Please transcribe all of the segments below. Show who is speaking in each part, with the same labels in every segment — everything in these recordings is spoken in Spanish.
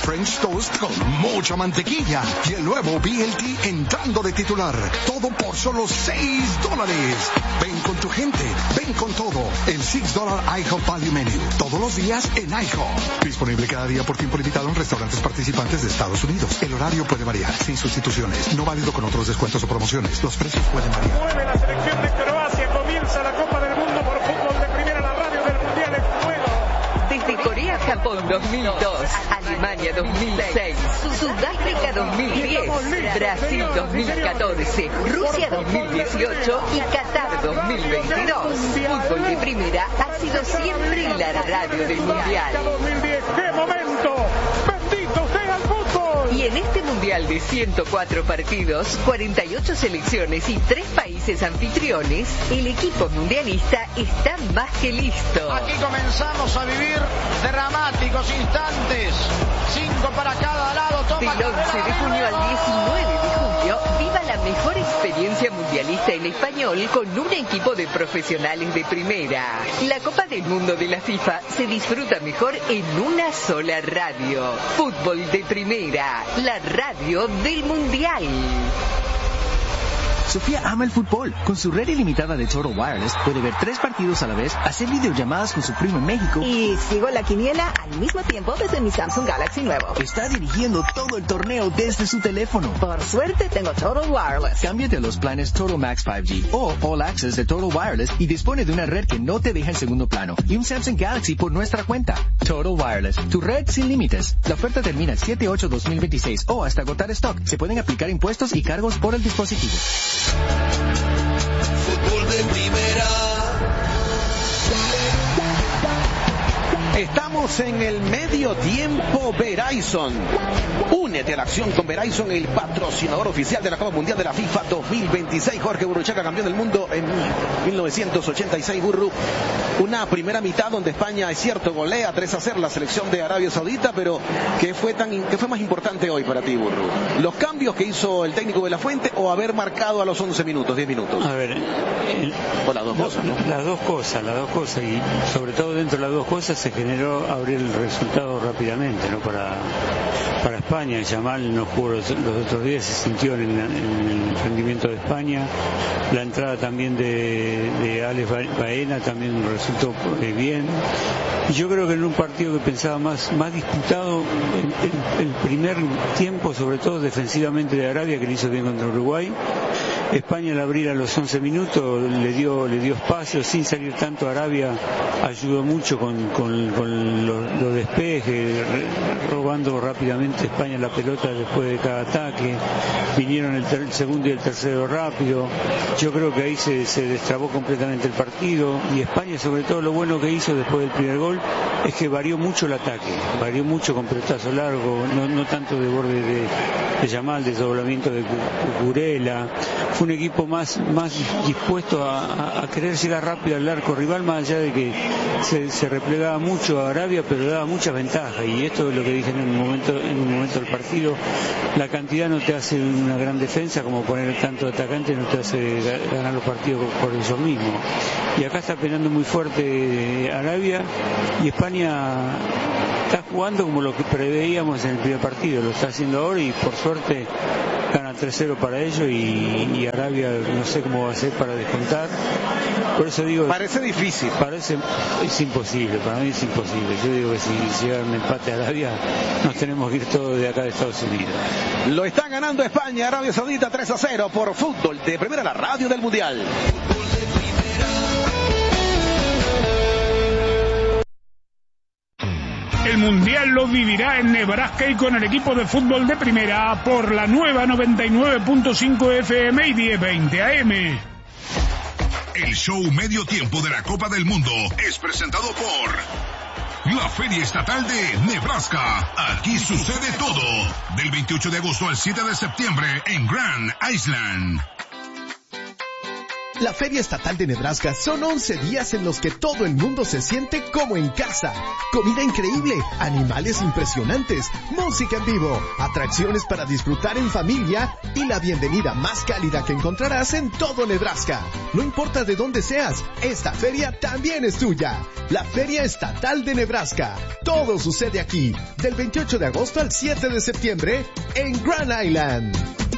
Speaker 1: French Toast con mucha mantequilla y el nuevo BLT entrando de titular. Todo por solo $6. Ven con tu gente, ven con todo. El $6 IHOP Value Menu. Todos los días en IHOP. Disponible cada día por tiempo limitado en restaurantes participantes de Estados Unidos. El horario puede variar, sin sustituciones. No válido con otros descuentos o promociones. Los precios pueden variar.
Speaker 2: Mueve la selección de Croacia. Comienza la Copa del Mundo por fútbol de primera. La radio del Mundial en juego.
Speaker 3: Desde Corea, Japón 2002, Alemania 2006, Sudáfrica 2010, Brasil 2014, Rusia 2018 y Qatar 2022. Fútbol de primera ha sido siempre la radio del Mundial.
Speaker 2: 2010, ¡qué momento! ¡Bendito sea el fútbol!
Speaker 3: Y en este Mundial de 104 partidos, 48 selecciones y 3 países anfitriones, el equipo mundialista está más que listo.
Speaker 4: Aquí comenzamos a vivir dramáticos instantes. 5 para cada lado.
Speaker 3: Del 11 de junio al 19 de julio, viva la mejor experiencia mundialista en español con un equipo de profesionales de primera. La Copa del Mundo de la FIFA se disfruta mejor en una sola radio. Fútbol de primera, la radio del Mundial.
Speaker 5: Sofía ama el fútbol. Con su red ilimitada de Total Wireless puede ver 3 partidos a la vez, hacer videollamadas con su primo en México.
Speaker 6: Y sigo la quiniela al mismo tiempo desde mi Samsung Galaxy nuevo.
Speaker 5: Está dirigiendo todo el torneo desde su teléfono.
Speaker 6: Por suerte tengo Total Wireless.
Speaker 5: Cámbiate a los planes Total Max 5G o All Access de Total Wireless y dispone de una red que no te deja en segundo plano y un Samsung Galaxy por nuestra cuenta. Total Wireless, tu red sin límites. La oferta termina el 7/8/2026 o hasta agotar stock. Se pueden aplicar impuestos y cargos por el dispositivo.
Speaker 7: Fútbol de primera.
Speaker 8: Estamos en el medio tiempo Verizon. Únete a la acción con Verizon, el patrocinador oficial de la Copa Mundial de la FIFA 2026. Jorge Burruchaga, campeón del mundo en 1986. Burru, una primera mitad donde España, es cierto, golea 3-0 la selección de Arabia Saudita, pero ¿qué fue más importante hoy para ti, Burru? ¿Los cambios que hizo el técnico de la Fuente o haber marcado a los 11 minutos, 10 minutos?
Speaker 9: A ver,
Speaker 8: o las dos cosas, ¿no?
Speaker 9: Las dos cosas, y sobre todo dentro de las dos cosas se generó abrir el resultado rápidamente, ¿no? Para España. Yamal no jugó los otros días, se sintió en el rendimiento de España. La entrada también de Alex Baena también resultó bien. Y yo creo que en un partido que pensaba más disputado, el primer tiempo, sobre todo defensivamente de Arabia, que le hizo bien contra Uruguay. España al abrir a los 11 minutos le dio espacio sin salir tanto. Arabia ayudó mucho con los despejes, robando rápidamente España la pelota después de cada ataque. Vinieron el segundo y el tercero rápido. Yo creo que ahí se destrabó completamente el partido, y España, sobre todo, lo bueno que hizo después del primer gol es que varió mucho el ataque, varió mucho con pelotazo largo, no tanto de borde de Yamal, desdoblamiento de Cucurella. Fue un equipo más dispuesto a querer llegar rápido al arco rival, más allá de que se replegaba mucho a Arabia, pero daba muchas ventajas. Y esto es lo que dije en un momento del partido: la cantidad no te hace una gran defensa, como poner tanto atacante no te hace ganar los partidos por ellos mismos. Y acá está peleando muy fuerte Arabia, y España está jugando como lo que preveíamos en el primer partido, lo está haciendo ahora, y por suerte gana 3-0 para ellos, y Arabia no sé cómo va a ser para descontar. Por eso digo,
Speaker 8: parece difícil.
Speaker 9: Es imposible, para mí es imposible. Yo digo que si llega un empate a Arabia, nos tenemos que ir todos de acá de Estados Unidos.
Speaker 8: Lo está ganando España, Arabia Saudita 3-0 por Fútbol de Primera, la radio del Mundial.
Speaker 2: El Mundial lo vivirá en Nebraska y con el equipo de fútbol de primera por la nueva 99.5 FM y 1020 AM.
Speaker 1: El show medio tiempo de la Copa del Mundo es presentado por la Feria Estatal de Nebraska. Aquí sucede todo. Del 28 de agosto al 7 de septiembre en Grand Island.
Speaker 7: La Feria Estatal de Nebraska son 11 días en los que todo el mundo se siente como en casa. Comida increíble, animales impresionantes, música en vivo, atracciones para disfrutar en familia y la bienvenida más cálida que encontrarás en todo Nebraska. No importa de dónde seas, esta feria también es tuya. La Feria Estatal de Nebraska. Todo sucede aquí, del 28 de agosto al 7 de septiembre en Grand Island.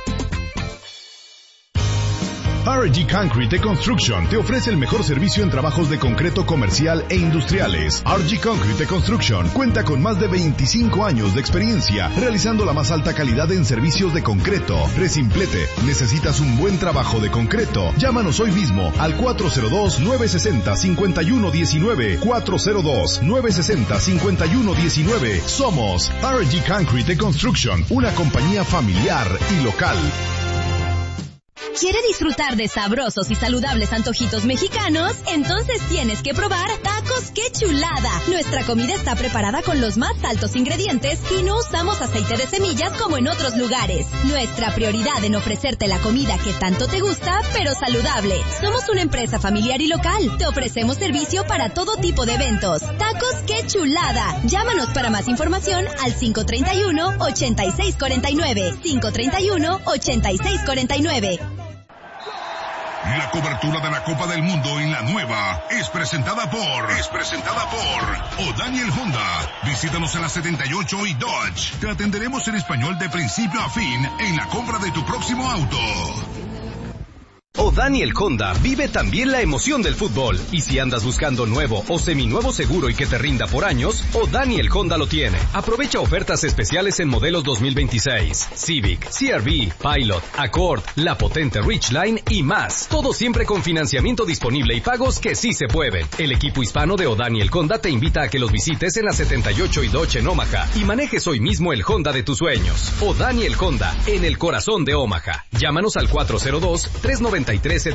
Speaker 10: RG Concrete Construction te ofrece el mejor servicio en trabajos de concreto comercial e industriales. RG Concrete Construction cuenta con más de 25 años de experiencia realizando la más alta calidad en servicios de concreto. Resimplete, ¿necesitas un buen trabajo de concreto? Llámanos hoy mismo al 402-960-5119. 402-960-5119. Somos RG Concrete Construction, una compañía familiar y local.
Speaker 11: ¿Quiere disfrutar de sabrosos y saludables antojitos mexicanos? Entonces tienes que probar Tacos ¡Qué Chulada! Nuestra comida está preparada con los más altos ingredientes y no usamos aceite de semillas como en otros lugares. Nuestra prioridad en ofrecerte la comida que tanto te gusta, pero saludable. Somos una empresa familiar y local. Te ofrecemos servicio para todo tipo de eventos. Tacos ¡Qué Chulada! Llámanos para más información al 531-8649. 531-8649.
Speaker 12: La cobertura de la Copa del Mundo en la nueva es presentada por O'Daniel Honda. Visítanos en la 78 y Dodge. Te atenderemos en español de principio a fin en la compra de tu próximo auto.
Speaker 13: O'Daniel Honda vive también la emoción del fútbol. Y si andas buscando nuevo o seminuevo seguro y que te rinda por años, O'Daniel Honda lo tiene. Aprovecha ofertas especiales en modelos 2026, Civic, CR-V, Pilot, Accord, la potente Ridgeline y más. Todo siempre con financiamiento disponible y pagos que sí se pueden. El equipo hispano de O'Daniel Honda te invita a que los visites en la 78 y Dodge en Omaha y manejes hoy mismo el Honda de tus sueños. O'Daniel Honda, en el corazón de Omaha. Llámanos al 402-393-7801.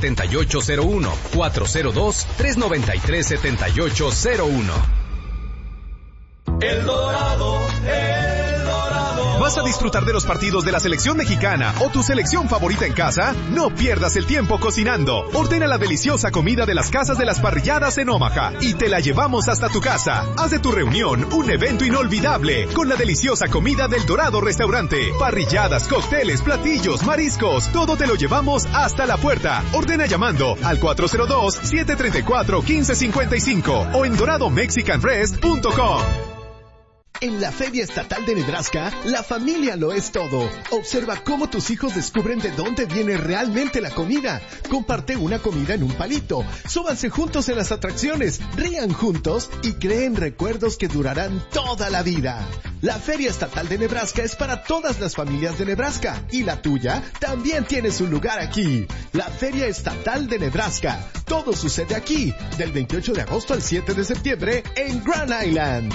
Speaker 13: 402-393-7801.
Speaker 14: El Dorado.
Speaker 15: ¿Vas a disfrutar de los partidos de la selección mexicana o tu selección favorita en casa? No pierdas el tiempo cocinando. Ordena la deliciosa comida de las casas de las parrilladas en Omaha y te la llevamos hasta tu casa. Haz de tu reunión un evento inolvidable con la deliciosa comida del Dorado Restaurante. Parrilladas, cócteles, platillos, mariscos, todo te lo llevamos hasta la puerta. Ordena llamando al 402-734-1555 o en doradomexicanrest.com.
Speaker 7: En la Feria Estatal de Nebraska, la familia lo es todo. Observa cómo tus hijos descubren de dónde viene realmente la comida. Comparte una comida en un palito. Súbanse juntos en las atracciones, rían juntos y creen recuerdos que durarán toda la vida. La Feria Estatal de Nebraska es para todas las familias de Nebraska y la tuya también tiene su lugar aquí. La Feria Estatal de Nebraska. Todo sucede aquí, del 28 de agosto al 7 de septiembre en Grand Island.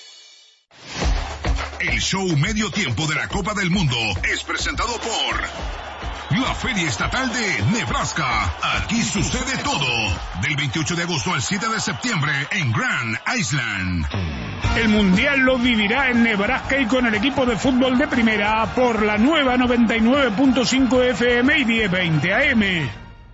Speaker 12: El show medio tiempo de la Copa del Mundo es presentado por la Feria Estatal de Nebraska. Aquí sucede todo. Del 28 de agosto al 7 de septiembre en Grand Island.
Speaker 2: El Mundial lo vivirá en Nebraska y con el equipo de fútbol de primera por la nueva 99.5 FM y 1020 AM.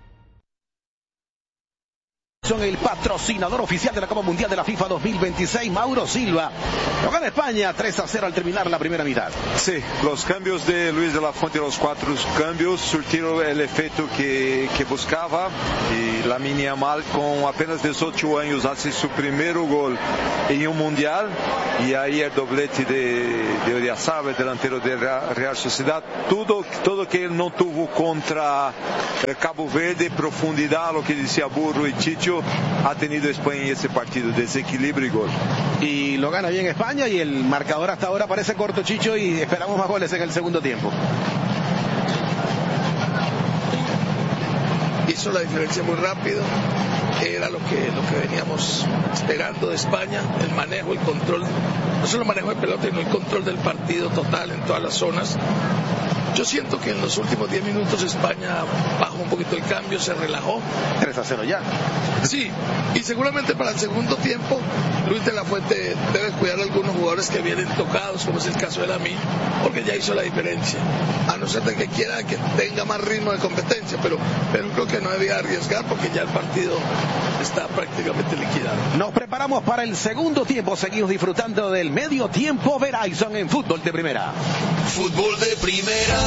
Speaker 8: Son el patrocinador oficial de la Copa Mundial de la FIFA 2026, Mauro Silva. Lo gana España 3-0 al terminar la primera mitad.
Speaker 16: Sí, los cambios de Luis de la Fuente, los 4 cambios, surtieron el efecto que buscaba. Y Lamine Yamal, con apenas 18 años, hace su primer gol en un Mundial. Y ahí el doblete de Oyarzabal, delantero de Real Sociedad. Todo que él no tuvo contra Cabo Verde, profundidad, lo que decía Burro y Chicho, ha tenido España en ese partido, desequilibrio y gol.
Speaker 8: Y lo gana bien España y el marcador hasta ahora parece corto, Chicho, y esperamos más goles en el segundo tiempo.
Speaker 17: Hizo la diferencia muy rápido, era lo que veníamos esperando de España, el manejo, el control, no solo el manejo de pelota, sino el control del partido total en todas las zonas. Yo siento que en los últimos 10 minutos España bajó un poquito el cambio, se relajó.
Speaker 8: 3-0 ya.
Speaker 17: Sí, y seguramente para el segundo tiempo Luis de la Fuente debe cuidar a algunos jugadores jugadores que vienen tocados, como es el caso de Lamine, porque ya hizo la diferencia. A no ser de que quiera que tenga más ritmo de competencia, pero creo que no debía arriesgar porque ya el partido está prácticamente liquidado.
Speaker 8: Nos preparamos para el segundo tiempo. Seguimos disfrutando del medio tiempo Verizon en Fútbol de Primera.
Speaker 14: Fútbol de Primera.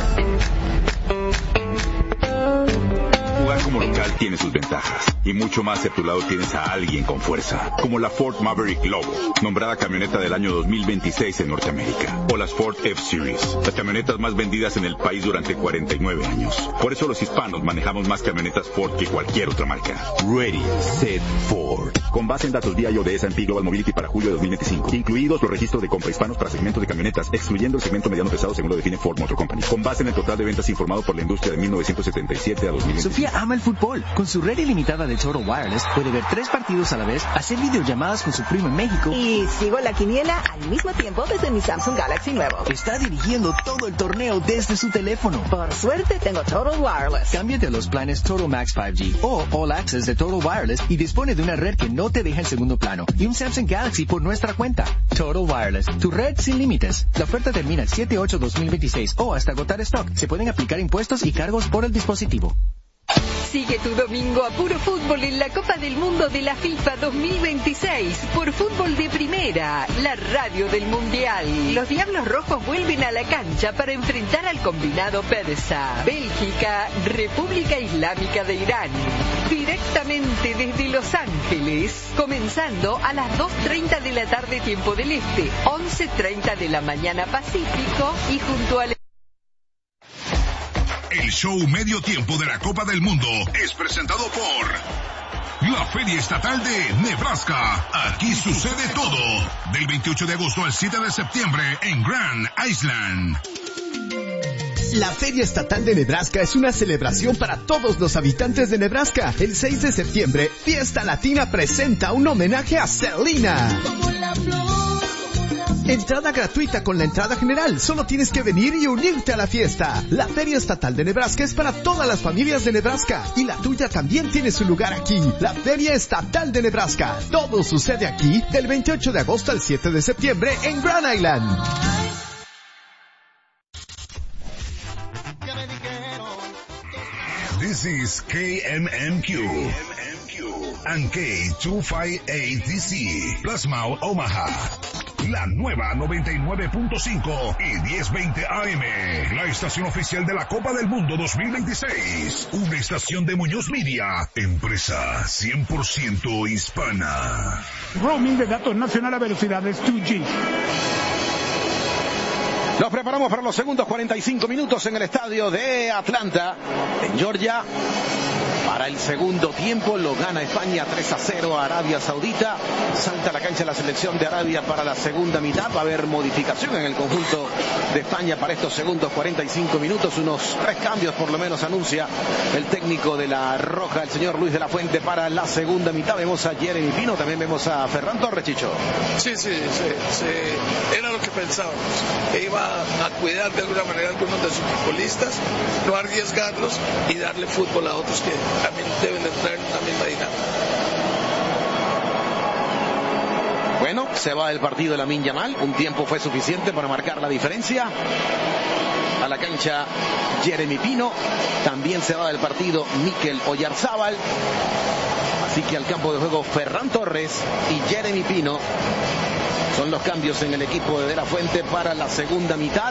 Speaker 18: Jugar como local tiene sus ventajas y mucho más si a tu lado tienes a alguien con fuerza, como la Ford Maverick Lobo, nombrada camioneta del año 2026 en Norteamérica, o las Ford F-Series, las camionetas más vendidas en el país durante 49 años. Por eso los hispanos manejamos más camionetas Ford que cualquier otra marca. Ready, Set, Ford. Con base en datos BIO de S&P Global Mobility para julio de 2025, incluidos los registros de compra hispanos para segmentos de camionetas, excluyendo el segmento mediano pesado según lo define Ford Motor Company, con base en el total de ventas informado por la industria de 1977 a 2025.
Speaker 5: Sofía ama el fútbol. Con su red ilimitada de Total Wireless puede ver 3 partidos a la vez, hacer videollamadas con su primo en México
Speaker 6: y sigo la quiniela al mismo tiempo desde mi Samsung Galaxy nuevo.
Speaker 5: Está dirigiendo todo el torneo desde su teléfono.
Speaker 6: Por suerte tengo Total Wireless.
Speaker 5: Cámbiate a los planes Total Max 5G o All Access de Total Wireless y dispone de una red que no te deja en segundo plano y un Samsung Galaxy por nuestra cuenta. Total Wireless, tu red sin límites. La oferta termina el 7/8/2026 o hasta agotar stock. Se pueden aplicar impuestos y cargos por el dispositivo.
Speaker 3: Sigue tu domingo a puro fútbol en la Copa del Mundo de la FIFA 2026 por Fútbol de Primera, la radio del Mundial. Los Diablos Rojos vuelven a la cancha para enfrentar al combinado persa, Bélgica, República Islámica de Irán. Directamente desde Los Ángeles, comenzando a las 2:30 de la tarde tiempo del Este, 11:30 de la mañana Pacífico y junto al...
Speaker 12: El show medio tiempo de la Copa del Mundo es presentado por la Feria Estatal de Nebraska. Aquí sucede todo. Del 28 de agosto al 7 de septiembre en Grand Island.
Speaker 7: La Feria Estatal de Nebraska es una celebración para todos los habitantes de Nebraska. El 6 de septiembre, Fiesta Latina presenta un homenaje a Selena. Entrada gratuita con la entrada general. Solo tienes que venir y unirte a la fiesta. La Feria Estatal de Nebraska es para todas las familias de Nebraska. Y la tuya también tiene su lugar aquí. La Feria Estatal de Nebraska. Todo sucede aquí del 28 de agosto al 7 de septiembre en Grand Island.
Speaker 12: This is KMMQ and K258DC, Plasma Omaha. La nueva 99.5 y 1020 AM. La estación oficial de la Copa del Mundo 2026. Una estación de Muñoz Media. Empresa 100% hispana.
Speaker 2: Roaming de datos nacional a velocidades 2G.
Speaker 8: Nos preparamos para los segundos 45 minutos en el estadio de Atlanta, en Georgia. Para el segundo tiempo lo gana España 3-0 a Arabia Saudita. Salta a la cancha la selección de Arabia para la segunda mitad. Va a haber modificación en el conjunto de España para estos segundos 45 minutos. Unos 3 cambios por lo menos anuncia el técnico de la Roja, el señor Luis de la Fuente, para la segunda mitad. Vemos a Jeremy Pino, también vemos a Ferran Torres, Chicho.
Speaker 17: Sí. Era lo que pensábamos, que iba a cuidar de alguna manera a algunos de sus futbolistas, no arriesgarlos y darle fútbol a otros que también deben entrar en la misma dinámica.
Speaker 8: Bueno, se va el partido Lamine Yamal. Un tiempo fue suficiente para marcar la diferencia. A la cancha Jeremy Pino. También se va del partido Mikel Oyarzábal. Así que al campo de juego Ferran Torres y Jeremy Pino. Son los cambios en el equipo de la Fuente para la segunda mitad.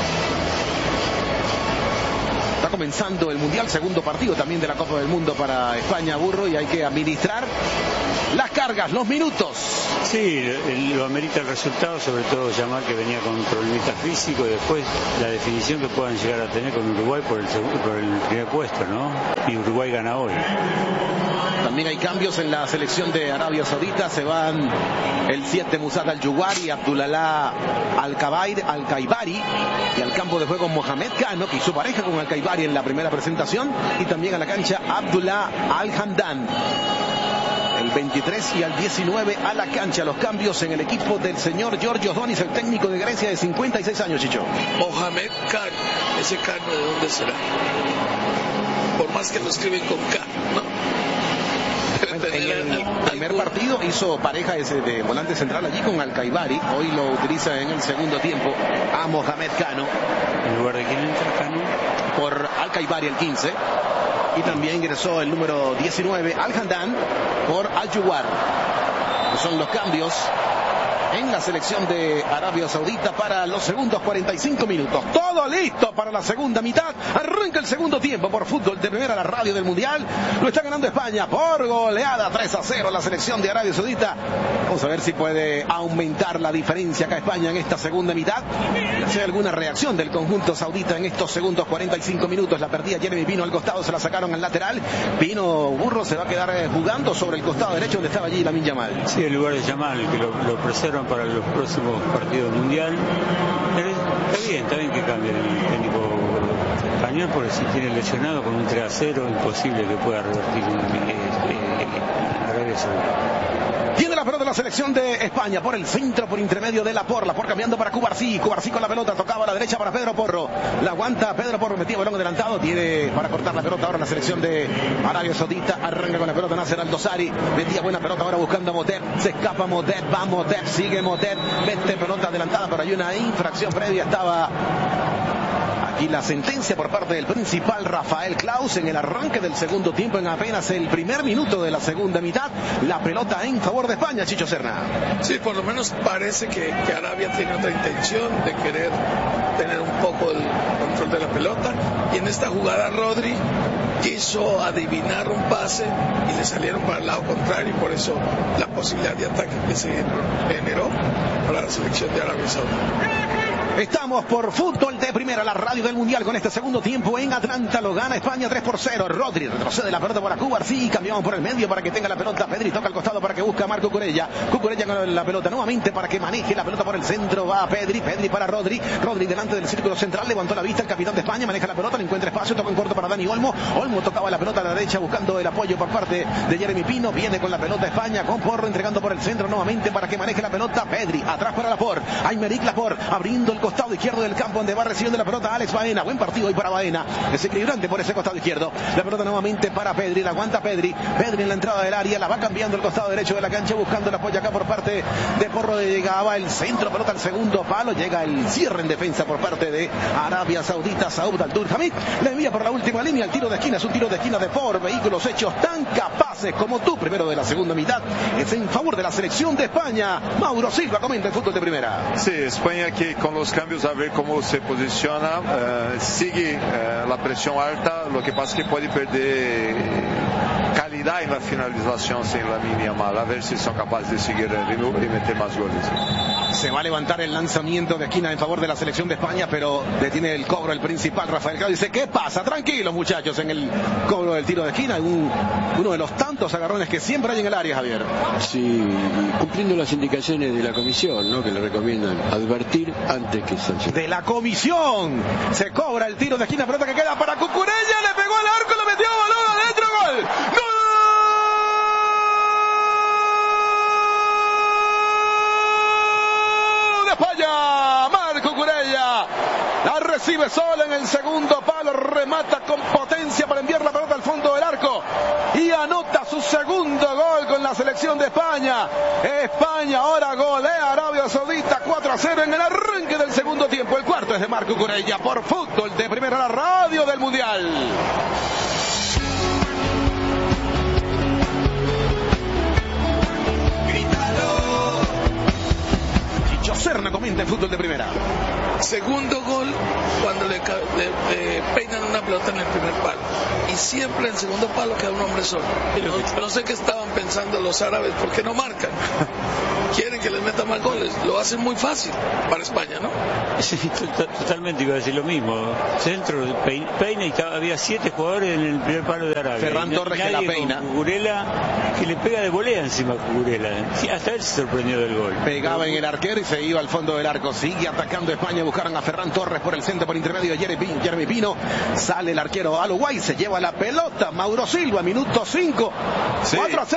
Speaker 8: Está comenzando el Mundial, segundo partido también de la Copa del Mundo para España, Burro, y hay que administrar las cargas, los minutos.
Speaker 9: Sí, lo amerita el resultado, sobre todo Yamal, que venía con problemitas físicos, y después la definición que puedan llegar a tener con Uruguay por el primer puesto, ¿no? Y Uruguay gana hoy.
Speaker 8: También hay cambios en la selección de Arabia Saudita. Se van el 7 Musad Al-Juwari, Abdullah Al-Kaibari, y al campo de juego Mohamed Kano, que hizo pareja con Al-Kaibari en la primera presentación, y también a la cancha Abdullah Al-Hamdan. El 23 y al 19 a la cancha. Los cambios en el equipo del señor Giorgio Donis, el técnico de Grecia de 56 años, Chicho.
Speaker 17: Mohamed Kano, ese Kano, ¿de dónde será? Por más que lo escriben con K, ¿no?
Speaker 8: En el primer partido hizo pareja de volante central allí con Alcaibari. Hoy lo utiliza en el segundo tiempo a Mohamed Cano.
Speaker 9: ¿En lugar de quién entra Cano?
Speaker 8: Por Alcaibari, el 15. Y también ingresó el número 19, Al-Handan, por Al-Juwar. Son los cambios en la selección de Arabia Saudita para los segundos 45 minutos. Todo listo para la segunda mitad. Arranca el segundo tiempo por Fútbol de Primera, la radio del Mundial. Lo está ganando España por goleada 3-0 la selección de Arabia Saudita. Vamos a ver si puede aumentar la diferencia acá España en esta segunda mitad. Si hay alguna reacción del conjunto saudita en estos segundos 45 minutos. La perdía Jeremy Pino al costado, se la sacaron al lateral. Pino Burro se va a quedar jugando sobre el costado derecho donde estaba allí Lamine Yamal.
Speaker 9: Sí, el lugar de Yamal, que lo preservan para los próximos partidos mundial. Está bien que cambie el técnico español, porque si tiene lesionado con un 3-0, imposible que pueda revertir Arabia Saudita.
Speaker 8: Tiene la pelota de la selección de España por el centro, por intermedio de Laporte. Laporte cambiando para Cubarsí. Cubarsí con la pelota, tocaba a la derecha para Pedro Porro. La aguanta Pedro Porro, metido balón adelantado. Tiene para cortar la pelota ahora la selección de Arabia Saudita. Arranca con la pelota Nasser Al-Dosari. Metía buena pelota ahora buscando a Motet. Se escapa Motet, va Motet, sigue Motet. Mete pelota adelantada, pero hay una infracción previa. Estaba aquí la sentencia por parte del principal Rafael Claus en el arranque del segundo tiempo, en apenas el primer minuto de la segunda mitad. La pelota en favor de España, Chicho Serna.
Speaker 17: Sí, por lo menos parece que Arabia tiene otra intención de querer tener un poco el control de la pelota. Y en esta jugada Rodri quiso adivinar un pase y le salieron para el lado contrario, y por eso la posibilidad de ataque que se generó para la selección de Arabia Saudita.
Speaker 8: Estamos por Fútbol de Primera, la radio del Mundial, con este segundo tiempo en Atlanta. Lo gana España 3-0. Rodri retrocede la pelota para Cubarsí. Cambiamos por el medio para que tenga la pelota Pedri. Toca al costado para que busque a Marco Cucurella. Cucurella con la pelota nuevamente para que maneje la pelota por el centro. Va a Pedri. Pedri para Rodri. Rodri delante del círculo central. Levantó la vista el capitán de España. Maneja la pelota. Le encuentra espacio. Toca en corto para Dani Olmo. Olmo tocaba la pelota a la derecha buscando el apoyo por parte de Jeremy Pino. Viene con la pelota España con Porro entregando por el centro nuevamente para que maneje la pelota Pedri. Atrás para Laporte. Aymeric Laporte abriendo el costado izquierdo del campo donde va recibiendo la pelota Alex Baena. Buen partido hoy para Baena. Desequilibrante por ese costado izquierdo. La pelota nuevamente para Pedri. La aguanta Pedri. Pedri en la entrada del área. La va cambiando el costado derecho de la cancha buscando el apoyo acá por parte de Porro. Llegaba el centro. Pelota al segundo palo. Llega el cierre en defensa por parte de Arabia Saudita. Saud Al-Durhamid le envía por la última línea. El tiro de esquina es un tiro de esquina de Ford. Vehículos hechos tan capaces como tú. Primero de la segunda mitad. Es en favor de la selección de España. Mauro Silva comenta el Fútbol de Primera.
Speaker 16: Sí, España que con los cambios a ver cómo se posiciona, sigue la presión alta, lo que pasa es que puede perder calidad en la finalización sin Lamine Yamal, a ver si son capaces de seguir el ritmo y meter más goles.
Speaker 8: Se va a levantar el lanzamiento de esquina en favor de la selección de España, pero detiene el cobro el principal Rafael Claudio. Dice, ¿qué pasa? Tranquilos muchachos, en el cobro del tiro de esquina, uno de los tantos agarrones que siempre hay en el área, Javier.
Speaker 19: Sí, cumpliendo las indicaciones de la comisión, ¿no?, que le recomiendan advertir antes que sancionar.
Speaker 8: De la comisión, se cobra el tiro de esquina, pelota que queda para Cucurella, le pegó al arco, lo metió, balón adentro, gol. ¡Gol! España, Marco Cucurella la recibe sola en el segundo palo, remata con potencia para enviar la pelota al fondo del arco y anota su segundo gol con la selección de España. España ahora golea a Arabia Saudita 4-0 en el arranque del segundo tiempo. El cuarto es de Marco Cucurella por Fútbol de Primera, la radio del Mundial. Serna comenta el Fútbol de Primera.
Speaker 17: Segundo gol cuando le peinan una pelota en el primer palo. Y siempre en el segundo palo queda un hombre solo. No sé qué estaban pensando los árabes, ¿por qué no marcan? Quieren que les metan más goles. Lo hacen muy fácil para España, ¿no?
Speaker 9: Sí, totalmente iba a decir lo mismo. Centro, peina y había 7 jugadores en el primer palo de Arabia.
Speaker 8: Ferran Torres que la peina.
Speaker 9: Cucurella, que le pega de volea encima a Cucurella. Hasta él se sorprendió del gol.
Speaker 8: Pegaba en el arquero y se iba al fondo del arco. Sigue atacando España. Buscaron a Ferran Torres por el centro, por intermedio de Jeremy Pino. Sale el arquero Aloguay, se lleva la pelota. Mauro Silva, minuto 5. Sí. 4-0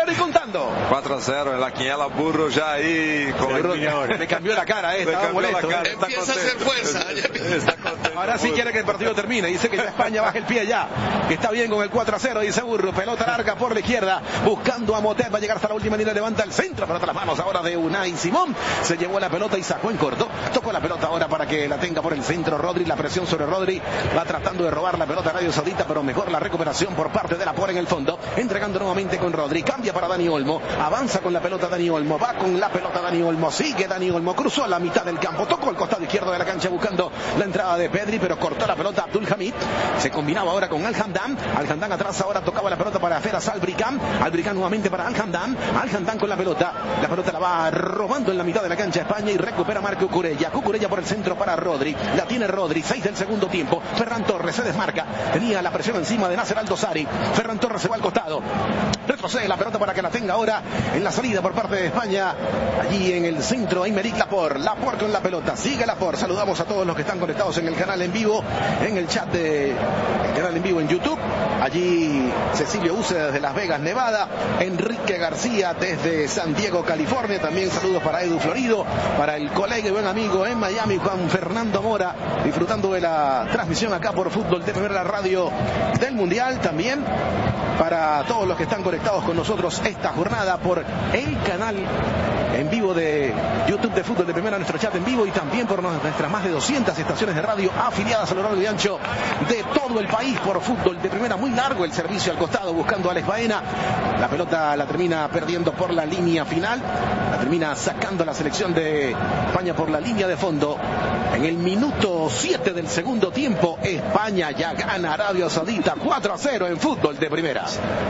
Speaker 8: y contando.
Speaker 16: 4-0 en la quiniela, Burro ya ahí.
Speaker 8: Me cambió la cara, estaba molesto.
Speaker 17: Empieza a hacer fuerza.
Speaker 8: Ahora sí quiere que el partido termine. Dice que ya España baja el pie ya. Que está bien con el 4-0, dice Burro. Pelota larga por la izquierda, buscando a Motet. Va a llegar hasta la última línea, levanta el centro. Pelota a las manos ahora de Unai Simón. Se llevó la pelota y sacó en corto. Tocó la pelota ahora para que la tenga por el centro Rodri. La presión sobre Rodri. Va tratando de robar la pelota a Arabia Saudita, pero mejor la recuperación por parte de la Por en el fondo. Entregando nuevamente con Rodri. Cambia para Dani Olmo. Avanza con la pelota Dani Olmo. Va con la pelota Dani Olmo. Sigue Dani Olmo. Cruzó a la mitad del campo. Tocó el costado izquierdo de la cancha buscando la entrada de Pedri, pero cortó la pelota Abdul Hamid. Se combinaba ahora con Al-Hamdan. Al-Hamdan atrás ahora tocaba la pelota para Feras Al-Bricam. Al-Bricam nuevamente para Al-Hamdan. Al-Hamdan con la pelota. La pelota la va robando en la mitad de la cancha España y recupera Marco Cucurella. Cucurella por el centro para Rodri. La tiene Rodri. 6 del segundo tiempo. Ferran Torres se desmarca. Tenía la presión encima de Nasser Al-Dosari. Ferran Torres se va al costado. Retrocede la pelota para que la tenga ahora en la salida por parte de España. Allí en el centro Aymeric Laporte. Laporte con la pelota. Sigue Laporte. Saludamos a todos los que están conectados en el canal en vivo, en el chat del canal en vivo en YouTube. Allí Cecilio Use desde Las Vegas, Nevada. Enrique García desde San Diego, California. También saludos para Edu Florido, para el colega y buen amigo en Miami, Juan Fernando Mora, disfrutando de la transmisión acá por Fútbol de Primera, la radio del Mundial. También para todos los que están conectados con nosotros esta jornada por el canal en vivo de YouTube de Fútbol de Primera, nuestro chat en vivo, y también por nuestras más de 200 estaciones de radio afiliadas a lo largo y ancho de todo el país por Fútbol de Primera. Muy largo el servicio al costado buscando a Alex Baena. La pelota la termina perdiendo por la línea final. La termina sacando la selección de España por la línea de fondo. En el minuto 7 del segundo tiempo, España ya gana Arabia Saudita 4-0 en Fútbol de Primera.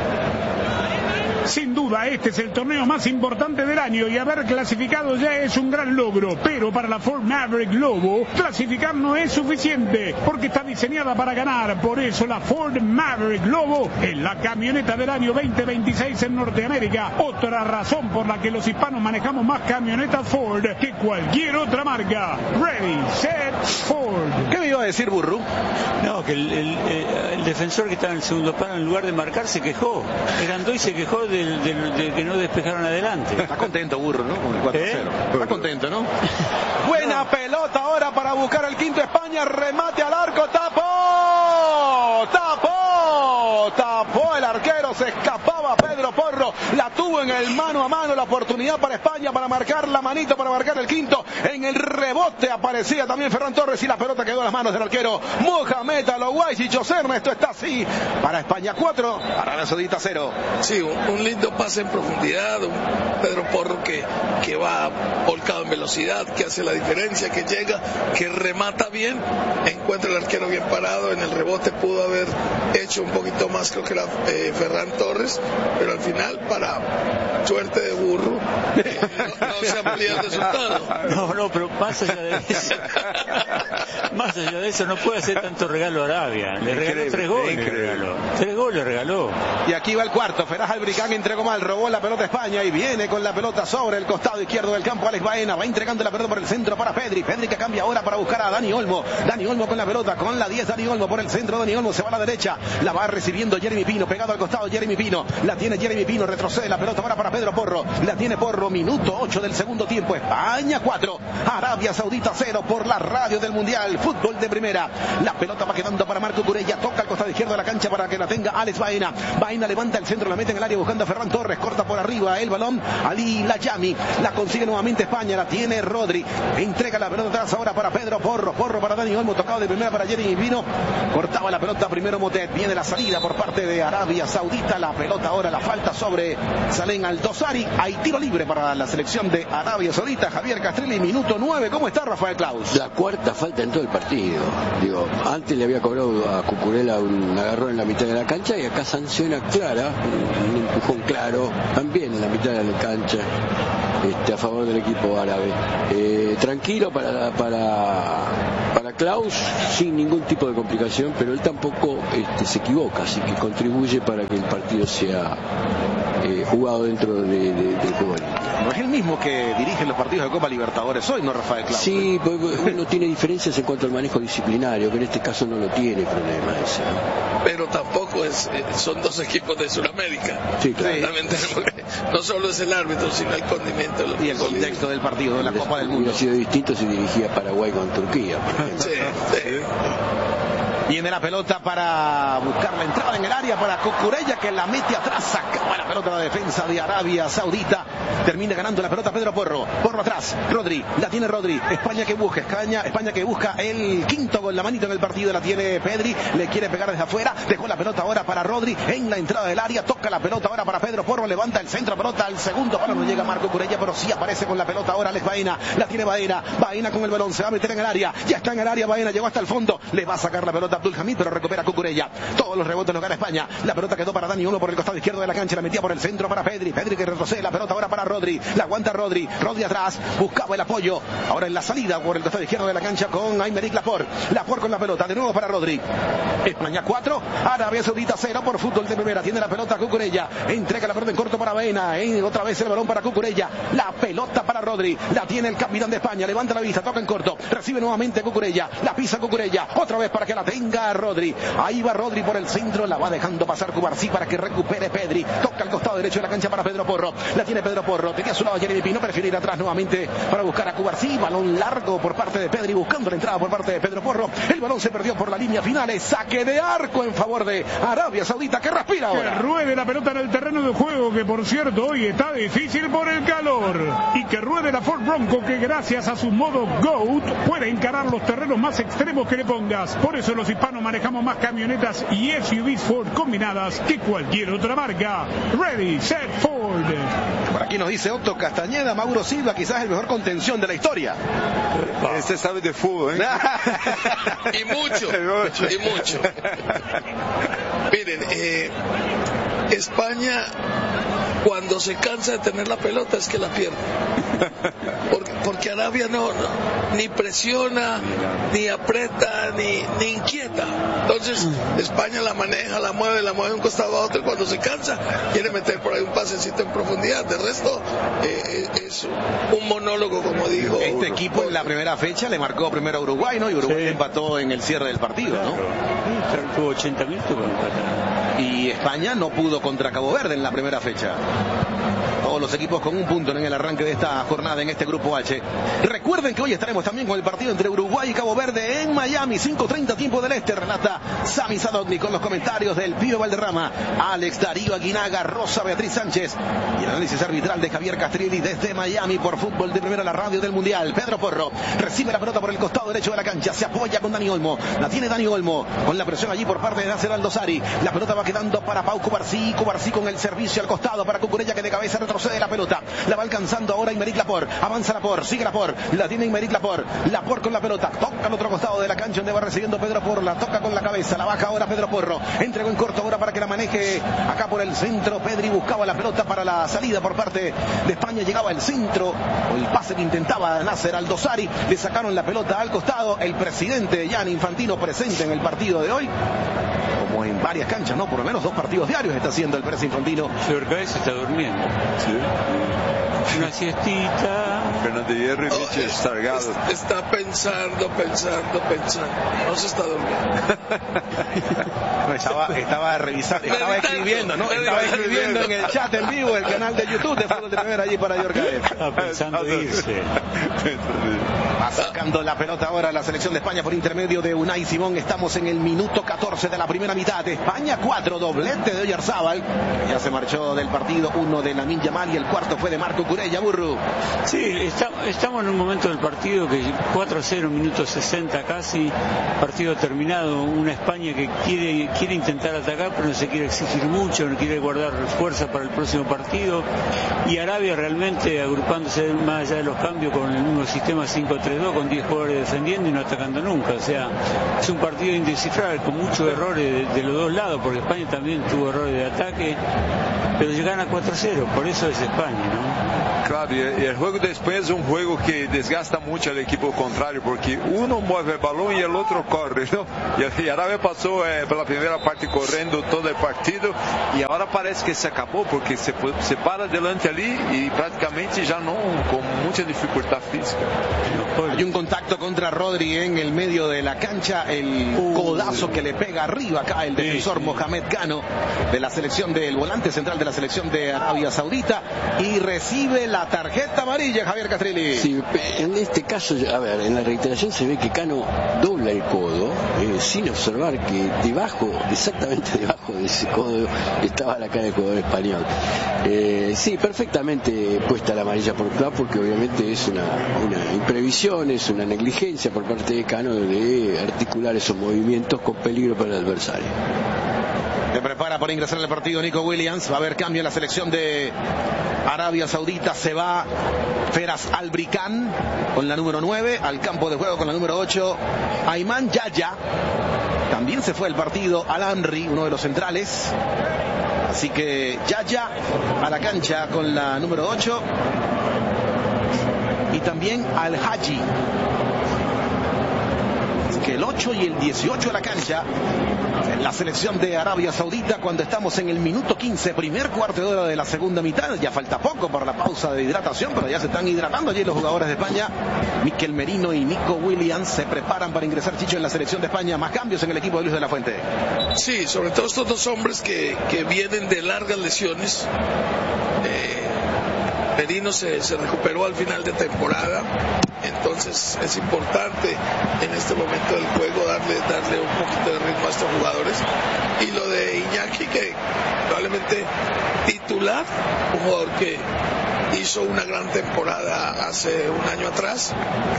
Speaker 2: Sin duda, este es el torneo más importante del año y haber clasificado ya es un gran logro. Pero para la Ford Maverick Lobo, clasificar no es suficiente porque está diseñada para ganar. Por eso la Ford Maverick Lobo es la camioneta del año 2026 en Norteamérica. Otra razón por la que los hispanos manejamos más camionetas Ford que cualquier otra marca. Ready, set, Ford.
Speaker 8: ¿Qué me iba a decir, Burru?
Speaker 9: No, que el defensor que estaba en el segundo plano, en lugar de marcar, se quejó. Eran dos y se quejó de que no despejaron adelante.
Speaker 8: Está contento, Burro, ¿no? Con el 4-0. Está contento, ¿no? Buena pelota ahora para buscar el quinto España. Remate al arco. Tapó el arquero. Se escapaba Pedro Porro. La tuvo en el mano a mano. La oportunidad para España para marcar la manito, para marcar el quinto. En el rebote aparecía también Ferran Torres y la pelota quedó en las manos del arquero Mohamed Aloguay. Y José Ernesto está así. Para España 4, Arabia Saudita 0.
Speaker 17: Sí, un lindo pase en profundidad, un Pedro Porro que va volcado en velocidad, que hace la diferencia, que llega, que remata bien, encuentra el arquero bien parado. En el rebote pudo haber hecho un poquito más, creo que era Ferran Torres, pero al final, para suerte de Burro, no se amplía el resultado.
Speaker 9: No, pero más allá de eso no puede hacer tanto regalo a Arabia. Le regaló 3 goles. 3 goles regaló.
Speaker 8: Y aquí va el cuarto. Feras Al-Bricam entregó mal, robó la pelota a España y viene con la pelota sobre el costado izquierdo del campo. Alex Baena va entregando la pelota por el centro para Pedri. Pedri que cambia ahora para buscar a Dani Olmo. Dani Olmo con la pelota, con la 10. Dani Olmo por el centro. Dani Olmo se va a la derecha. La va recibiendo Jeremy Pino, pegado al costado Jeremy Pino. La tiene Jeremy Pino, retrocede la pelota ahora para Pedro Porro. La tiene Porro, minuto 8 del segundo tiempo. España 4, Arabia Saudita 0 por la radio del Mundial. Fútbol de Primera. La pelota va quedando para Marco Cucurella. Toca al costado izquierdo de la cancha para que la tenga Alex Baena. Baena levanta el centro, la mete en el área buscando a Ferran Torres. Corta por arriba el balón. Ali Layami. La consigue nuevamente España. La tiene Rodri. Entrega la pelota atrás ahora para Pedro Porro. Porro para Dani Olmo. Tocado de primera para Jeremy Pino. Cortaba la pelota primero Motet. Viene la salida por parte de Arabia Saudita. La pelota ahora, la falta sobre Salem Al-Dosari. Hay tiro libre para la selección de Arabia Saudita. Javier Castrilli, minuto 9. ¿Cómo está Rafael Claus?
Speaker 19: La cuarta falta en todo el partido. Digo, antes le había cobrado a Cucurella un agarrón en la mitad de la cancha y acá sanciona clara, un empujón claro, también en la mitad de la cancha, a favor del equipo árabe. Tranquilo para Claus, sin ningún tipo de complicación, pero él tampoco se equivoca, así que contribuye para que el partido sea jugado dentro del juego.
Speaker 8: No es el mismo que dirige los partidos de Copa Libertadores hoy, ¿no, Rafael Claus?
Speaker 19: Sí, uno tiene diferencias en cuanto al manejo disciplinario, que en este caso no lo tiene problema ese, ¿no?
Speaker 17: Pero tampoco son dos equipos de Sudamérica.
Speaker 19: Sí, claro.
Speaker 17: También tenemos que no solo es el árbitro, sino el condimento.
Speaker 8: Y el contexto del partido de la Copa del Mundo.
Speaker 19: Hubiera sido distinto si dirigía Paraguay con Turquía.
Speaker 17: Sí.
Speaker 8: Viene la pelota para buscar la entrada en el área para Cucurella, que la mete atrás, sacaba la pelota a la defensa de Arabia Saudita. Termina ganando la pelota Pedro Porro. Porro atrás, Rodri, la tiene Rodri. España que busca el quinto gol, la manito en el partido, la tiene Pedri, le quiere pegar desde afuera, dejó la pelota ahora para Rodri en la entrada del área, toca la pelota ahora para Pedro Porro, levanta el centro, pelota al segundo palo, no llega Marco Cucurella, pero sí aparece con la pelota ahora Alex Baena, la tiene Baena con el balón, se va a meter en el área, ya está en el área Baena, llegó hasta el fondo, le va a sacar la pelota Abdul Hamid, pero recupera Cucurella. Todos los rebotes los gana España. La pelota quedó para Dani Olmo por el costado izquierdo de la cancha, la metía por el centro para Pedri que retrocede, la pelota ahora para Rodri, la aguanta Rodri atrás, buscaba el apoyo, ahora en la salida por el costado izquierdo de la cancha con Aymeric Laporte con la pelota, de nuevo para Rodri. España 4, Arabia Saudita 0 por fútbol de primera, tiene la pelota Cucurella, entrega la pelota en corto para Baena, otra vez el balón para Cucurella, la pelota para Rodri, la tiene el capitán de España, levanta la vista, toca en corto, recibe nuevamente Cucurella, la pisa Cucurella, otra vez para que la tenga Rodri, ahí va Rodri por el centro, la va dejando pasar Cubarsí para que recupere Pedri, toca al costado derecho de la cancha para Pedro Porro, la tiene Pedro Porro, tenía a su lado Jeremy Pino, prefiere ir atrás nuevamente para buscar a Cubarsí, balón largo por parte de Pedri, buscando la entrada por parte de Pedro Porro, el balón se perdió por la línea final, es saque de arco en favor de Arabia Saudita, que respira ahora.
Speaker 2: Que ruede la pelota en el terreno de juego, que por cierto hoy está difícil por el calor, y que ruede la Ford Bronco, que gracias a su modo GOAT puede encarar los terrenos más extremos que le pongas. Por eso los hispanos manejamos más camionetas y SUVs Ford combinadas que cualquier otra marca. Ready, set, Ford.
Speaker 8: Por aquí nos dice Otto Castañeda, Mauro Silva, quizás el mejor contención de la historia.
Speaker 16: Este sabe de fútbol, ¿eh?
Speaker 17: y mucho. Miren, España, cuando se cansa de tener la pelota, es que la pierde. Porque Arabia no ni presiona, ni aprieta, ni inquieta. Entonces, España la maneja, la mueve de un costado a otro, y cuando se cansa, quiere meter por ahí un pasecito en profundidad. De resto, es un monólogo, como dijo.
Speaker 8: Este equipo en la primera fecha le marcó primero a Uruguay, ¿no? Y Uruguay empató en el cierre del partido, ¿no?
Speaker 9: Tuvo 80 minutos para empatar.
Speaker 8: Y España no pudo contra Cabo Verde en la primera fecha. Todos los equipos con un punto en el arranque de esta jornada en este grupo H. Recuerden que hoy estaremos también con el partido entre Uruguay y Cabo Verde en Miami, 5:30 tiempo del este. Relata Sami Sadovni con los comentarios del Pibe Valderrama, Alex Darío Aguinaga, Rosa Beatriz Sánchez y el análisis arbitral de Javier Castrilli desde Miami por Fútbol de Primera, la radio del Mundial. Pedro Porro recibe la pelota por el costado derecho de la cancha, se apoya con Dani Olmo, la tiene Dani Olmo con la presión allí por parte de Nasser Aldosari, la pelota va quedando para Pau Cubarsí con el servicio al costado para Cucurella, que de cabeza retrocede la pelota, la va alcanzando ahora Aymeric Laporte, avanza Laporte, sigue Laporte, la tiene Aymeric Laporte con la pelota, toca al otro costado de la cancha donde va recibiendo Pedro Porro, la toca con la cabeza, la baja ahora Pedro Porro, entregó en corto ahora para que la maneje acá por el centro, Pedri buscaba la pelota para la salida por parte de España, llegaba el centro, o el pase que intentaba Nasser Aldosari, le sacaron la pelota al costado, el presidente Gianni Infantino presente en el partido de hoy, como en varias canchas, ¿no? Por lo menos 2 partidos diarios está haciendo el presidente Infantino.
Speaker 9: Señor Cabeza está durmiendo. Sí. Una siestita.
Speaker 16: Fernando Hierro y Michel Stargado.
Speaker 17: Está pensando. No se está durmiendo.
Speaker 8: Estaba revisando, estaba escribiendo, ¿no? Estaba escribiendo en el chat en vivo, el canal de YouTube de Fútbol de Primera allí para York.
Speaker 9: Estaba pensando irse.
Speaker 8: Va sacando la pelota ahora la selección de España por intermedio de Unai Simón. Estamos en el minuto 14 de la primera mitad. España 4, doblete de Oyarzábal. Ya se marchó del partido, uno de Lamine Yamal y el cuarto fue de Marco Cucurella. Burru.
Speaker 9: Sí, estamos en un momento del partido que 4-0, minuto 60 casi, partido terminado. Una España que quiere intentar atacar, pero no se quiere exigir mucho, no quiere guardar fuerza para el próximo partido. Y Arabia realmente agrupándose más allá de los cambios con el mismo sistema 5-3-2, con 10 jugadores defendiendo y no atacando nunca. O sea, es un partido indescifrable, con muchos errores de los dos lados, porque España también tuvo errores de ataque, pero llegan a 4-0, por eso es España, ¿no?
Speaker 16: Claro, y el juego de España es un juego que desgasta mucho al equipo contrario, porque uno mueve el balón y el otro corre, ¿no? Y Arabia pasó por la primera parte corriendo todo el partido y ahora parece que se acabó, porque se para delante allí y prácticamente ya no, con mucha dificultad física.
Speaker 8: Hay un contacto contra Rodri en el medio de la cancha, el codazo que le pega arriba acá está el defensor Mohamed Gano de la selección del volante central de la selección de Arabia Saudita y recibe la tarjeta amarilla, Javier Castrilli.
Speaker 19: Sí, en este caso, a ver, en la reiteración se ve que Cano dobla el codo sin observar que exactamente debajo de ese codo estaba la cara del jugador español. Sí, perfectamente puesta la amarilla por Klopp, porque obviamente es una imprevisión, es una negligencia por parte de Cano de articular esos movimientos con peligro para el adversario.
Speaker 8: Se prepara para ingresar al partido Nico Williams. Va a haber cambio en la selección de Arabia Saudita. Se va Feras Albricán con la número 9 al campo de juego con la número 8 Ayman Yaya. También se fue el partido Al-Amri, uno de los centrales. Así que Yaya a la cancha con la número 8 y también Al-Haji. Así que el 8 y el 18 a la cancha en la selección de Arabia Saudita cuando estamos en el minuto 15, primer cuarto de hora de la segunda mitad. Ya falta poco para la pausa de hidratación, pero ya se están hidratando allí los jugadores de España. Mikel Merino y Nico Williams se preparan para ingresar, Chicho, en la selección de España. Más cambios en el equipo de Luis de la Fuente.
Speaker 17: Sí, sobre todo estos dos hombres que vienen de largas lesiones. Merino se recuperó al final de temporada, entonces es importante en este momento del juego darle un poquito de ritmo a estos jugadores. Y lo de Iñaki, que probablemente titular, un jugador que hizo una gran temporada hace un año atrás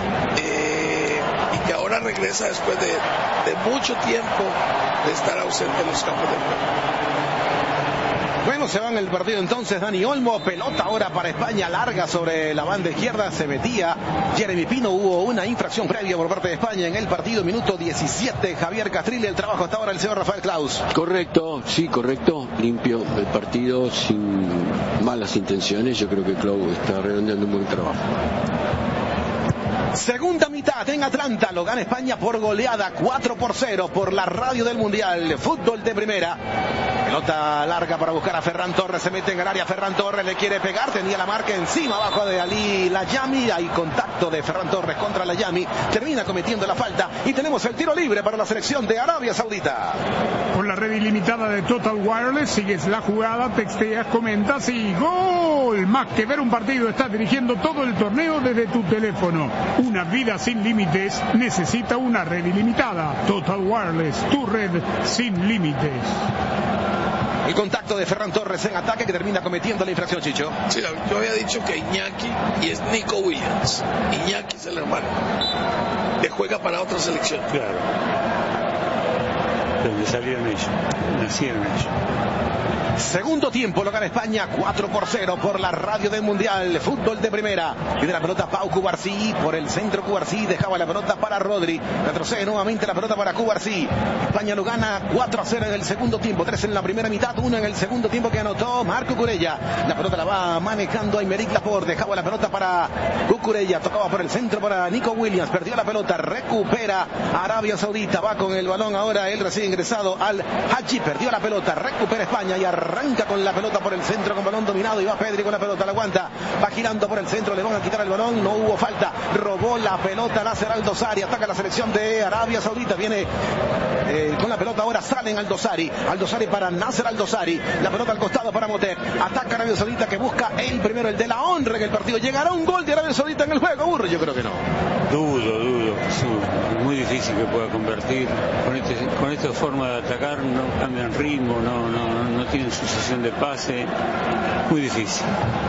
Speaker 17: y que ahora regresa después de mucho tiempo de estar ausente en los campos de juego.
Speaker 8: Bueno, se va en el partido entonces Dani Olmo, pelota ahora para España, larga sobre la banda izquierda, se metía Jeremy Pino. Hubo una infracción previa por parte de España en el partido, minuto 17, Javier Castrilli. El trabajo hasta ahora el señor Rafael Claus.
Speaker 19: Correcto, sí, correcto, limpio el partido, sin malas intenciones. Yo creo que Claus está redondeando un buen trabajo.
Speaker 8: Segunda mitad en Atlanta, lo gana España por goleada 4-0 por la radio del Mundial, fútbol de primera. Pelota larga para buscar a Ferran Torres, se mete en el área, Ferran Torres le quiere pegar, tenía la marca encima, abajo de Ali Layami, hay contacto de Ferran Torres contra Layami, termina cometiendo la falta y tenemos el tiro libre para la selección de Arabia Saudita.
Speaker 2: Con la red ilimitada de Total Wireless, sigues la jugada, texteas, comentas y ¡gol! Más que ver un partido, estás dirigiendo todo el torneo desde tu teléfono. Una vida sin límites necesita una red ilimitada. Total Wireless, tu red sin límites.
Speaker 8: El contacto de Ferran Torres en ataque que termina cometiendo la infracción, Chicho.
Speaker 17: Sí, yo había dicho que Iñaki y es Nico Williams. Iñaki es el hermano. Que juega para otra selección.
Speaker 9: Claro. Donde salieron ellos, nacieron ellos.
Speaker 8: Segundo tiempo, lo gana España 4-0 por la radio del Mundial, fútbol de primera. Tiene la pelota Pau Cubarsí, por el centro Cubarsí, dejaba la pelota para Rodri, retrocede nuevamente la pelota para Cubarsí. España lo gana 4-0 en el segundo tiempo, 3 en la primera mitad, 1 en el segundo tiempo que anotó Marco Cucurella. La pelota la va manejando Aymeric Laporte, dejaba la pelota para Cucurella, tocaba por el centro para Nico Williams, perdió la pelota, recupera Arabia Saudita, va con el balón ahora el recién ingresado Al-Haji, perdió la pelota, recupera España y arranca con la pelota por el centro con balón dominado y va Pedri con la pelota, la aguanta, va girando por el centro, le van a quitar el balón, no hubo falta, robó la pelota Nasser Al-Dosari, ataca la selección de Arabia Saudita, viene con la pelota ahora Salem Al-Dosari para Nasser Al-Dosari, la pelota al costado para Motep, ataca Arabia Saudita que busca el primero, el de la honra en el partido. ¿Llegará un gol de Arabia Saudita en el juego, Burro? Yo creo que no.
Speaker 9: Dudo, sí, muy difícil que pueda convertir, con esta forma de atacar no cambian ritmo, no tienen sucesión de pase, muy difícil.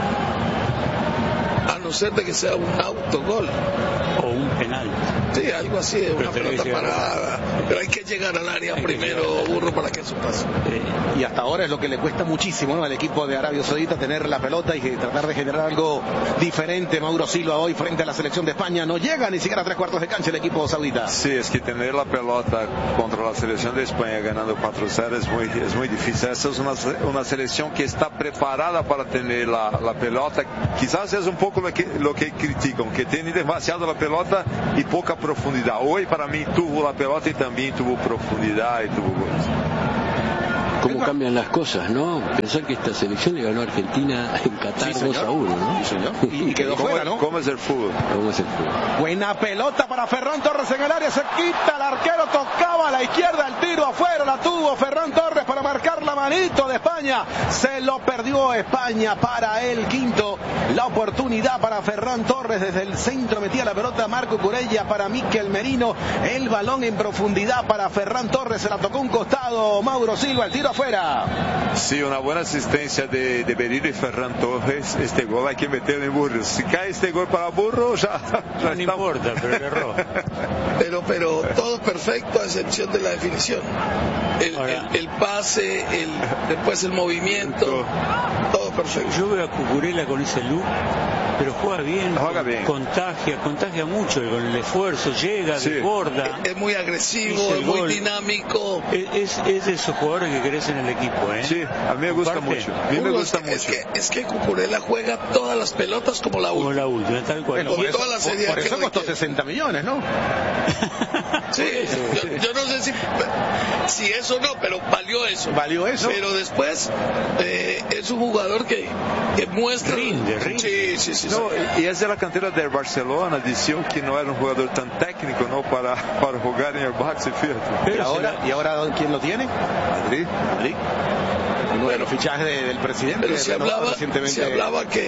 Speaker 17: A no ser de que sea un autogol.
Speaker 9: O un penal.
Speaker 17: Sí, algo así, una pelota parada. Pero hay que llegar al área primero, Burro, para que eso pase.
Speaker 8: Y hasta ahora es lo que le cuesta muchísimo, ¿no?, al equipo de Arabia Saudita, tener la pelota y tratar de generar algo diferente. Mauro Silva hoy frente a la selección de España no llega ni siquiera a 3/4 de cancha el equipo saudita.
Speaker 16: Sí, es que tener la pelota contra la selección de España ganando 4-0 es muy difícil. Esa es una selección que está preparada para tener la pelota. Quizás es un poco lo que critican, que tiene demasiado la pelota y poca profundidad. Hoy para mí tuvo la pelota y también tuvo profundidad y tuvo goles.
Speaker 19: Cómo cambian las cosas, ¿no? Pensar que esta selección le ganó a Argentina en Qatar 2-1, ¿no?
Speaker 8: Sí, señor. Y quedó fuera, ¿no?
Speaker 16: ¿Cómo es el fútbol?
Speaker 8: Buena pelota para Ferran Torres en el área, se quita el arquero, tocaba a la izquierda, el tiro afuera, la tuvo Ferran Ferran Torres para marcar la manito de España. Se lo perdió España para el quinto. La oportunidad para Ferran Torres desde el centro, metía la pelota Marco Cucurella para Mikel Merino. El balón en profundidad para Ferran Torres, se la tocó un costado Mauro Silva, el tiro afuera.
Speaker 16: Sí, una buena asistencia de Merino y Ferran Torres. Este gol hay que meterlo en Burro. Si cae este gol para Burro, ya
Speaker 9: no importa, pero le erró.
Speaker 17: Pero todo perfecto a excepción de la definición. El pase, después el movimiento, todo perfecto.
Speaker 9: Yo veo a Cucurella con ese look, pero juega bien, contagia mucho con el esfuerzo, llega, desborda.
Speaker 17: Es muy agresivo, es muy dinámico.
Speaker 9: Es de esos jugadores que querés en el equipo, ¿eh?
Speaker 16: Sí, a mí me gusta mucho.
Speaker 17: Es que Cucurella juega todas las pelotas como la última.
Speaker 9: Como la última, tal cual.
Speaker 8: Bueno, por eso costó 60 millones, ¿no?
Speaker 17: Sí, yo no sé si eso no, pero valió eso. Pero después es un jugador que muestra.
Speaker 9: Rinde.
Speaker 17: Sí.
Speaker 16: No, y es de la cantera del Barcelona, decían que no era un jugador tan técnico, ¿no? Para jugar en el Barça, fíjate.
Speaker 8: ¿Y ahora quién lo tiene? Madrid. Bueno, fichaje del presidente.
Speaker 17: Pero se hablaba que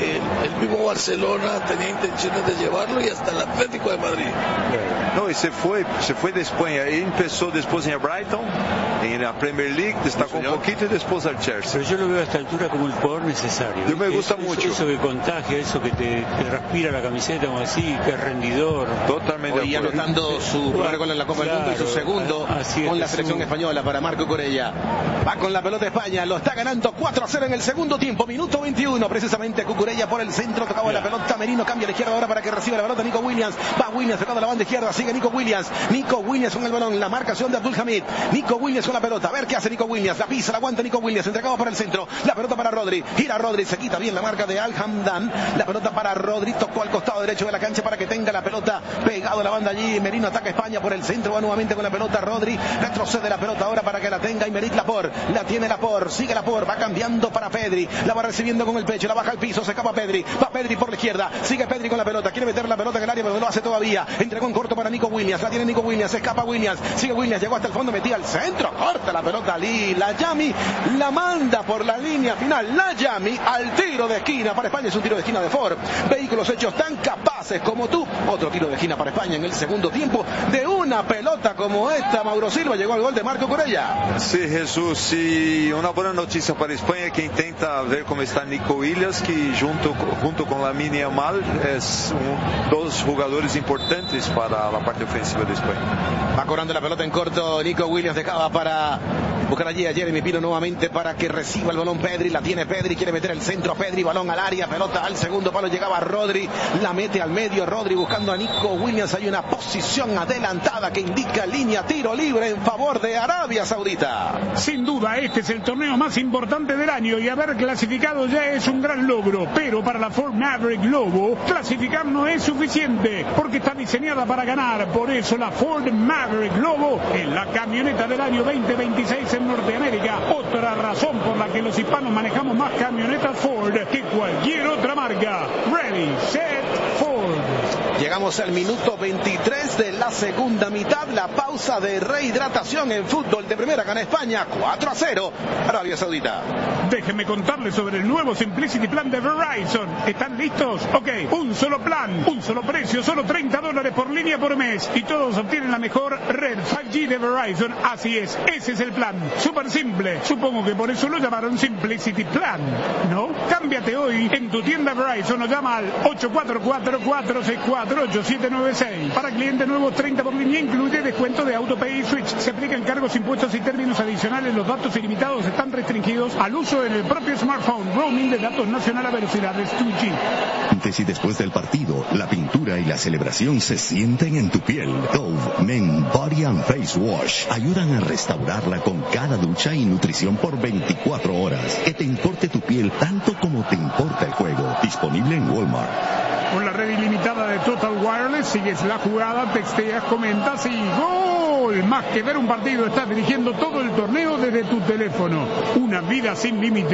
Speaker 17: el mismo Barcelona tenía intenciones de llevarlo y hasta el Atlético de Madrid.
Speaker 16: No, y se fue de España. Y empezó después en el Brighton, en la Premier League, destacó un poquito y después al Chelsea.
Speaker 9: Pero yo lo veo a esta altura como el jugador necesario.
Speaker 16: Yo me gusta mucho.
Speaker 9: Eso que contagia, eso que te respira la camiseta, como así, que es rendidor.
Speaker 16: Totalmente.
Speaker 8: Hoy anotando su primer gol en la Copa del Mundo y su segundo con la selección española para Marco Cucurella. Va con la pelota España, lo está ganando 4-0 en el segundo tiempo, minuto 21, precisamente Cucurella por el centro, tocaba la pelota, Merino cambia a la izquierda ahora para que reciba la pelota Nico Williams, va Williams tocando la banda izquierda, sigue Nico Williams con el balón, la marcación de Abdul Hamid, Nico Williams con la pelota, a ver qué hace Nico Williams, la pisa, la aguanta Nico Williams, entregado por el centro, la pelota para Rodri, gira Rodri, se quita bien la marca de Al Hamdan, la pelota para Rodri, tocó al costado derecho de la cancha para que tenga la pelota pegado a la banda allí, Merino ataca España por el centro, va nuevamente con la pelota Rodri, retrocede la pelota ahora para que la tenga Aymeric Laporte, la tiene Laporte, sigue Laporte, va cambiando para Pedri, la va recibiendo con el pecho, la baja al piso, se escapa Pedri, va Pedri por la izquierda, sigue Pedri con la pelota, quiere meter la pelota en el área, pero no lo hace todavía, entregó en corto para Nico Williams, la tiene Nico Williams, se escapa Williams, sigue Williams, llegó hasta el fondo, metía al centro, corta la pelota Ali, la Yami, la manda por la línea final, la Yami al tiro de esquina, para España es un tiro de esquina de Ford, vehículos hechos tan capaces como tú, otro tiro de esquina para España en el segundo tiempo, de una pelota como esta, Mauro Silva, llegó al gol de Marco Cucurella.
Speaker 16: Sí, Jesús, y una buena noticia para España que intenta ver cómo está Nico Williams, que junto con Lamine Yamal es dos jugadores importantes para la parte ofensiva de España.
Speaker 8: Va cobrando la pelota en corto, Nico Williams dejaba para buscar allí a Jeremy Pino nuevamente para que reciba el balón Pedri, la tiene Pedri, quiere meter el centro Pedri, balón al área, pelota al segundo palo, llegaba Rodri, la mete al medio, Rodri buscando a Nico Williams, hay una posición adelantada que indica línea tiro libre en favor de Arabia Saudita.
Speaker 2: Sin duda, este es el torneo más importante del año y haber clasificado ya es un gran logro, pero para la Ford Maverick Lobo, clasificar no es suficiente, porque está diseñada para ganar, por eso la Ford Maverick Lobo es la camioneta del año 2026 en Norteamérica, otra razón por la que los hispanos manejamos más camionetas Ford que cualquier otra marca. Ready, set, Ford.
Speaker 8: Llegamos al minuto 23 de la segunda mitad, la pausa de rehidratación en fútbol de primera gana España, 4-0, Arabia Saudita.
Speaker 2: Déjenme contarles sobre el nuevo Simplicity Plan de Verizon. ¿Están listos? Ok, un solo plan, un solo precio, solo $30 por línea por mes. Y todos obtienen la mejor red 5G de Verizon. Así es, ese es el plan. Súper simple. Supongo que por eso lo llamaron Simplicity Plan, ¿no? Cámbiate hoy en tu tienda Verizon o llama al 844-464-8796. Para clientes nuevos, 30 por línea, incluye descuento de AutoPay y Switch. Se aplican cargos, impuestos y términos adicionales. Los datos ilimitados están restringidos al uso en el propio smartphone. Roaming de datos nacional a velocidades 2G.
Speaker 20: Antes y después del partido, la pintura y la celebración se sienten en tu piel. Dove Men Body and Face Wash ayudan a restaurarla con cada ducha y nutrición por 24 horas. Que te importe tu piel tanto como te importa el juego. Disponible en Walmart.
Speaker 2: Con la red ilimitada de Total Wireless, sigues la jugada, texteas, comentas y ¡gol! Más que ver un partido, estás dirigiendo todo el torneo desde tu teléfono. Una vida sin límite.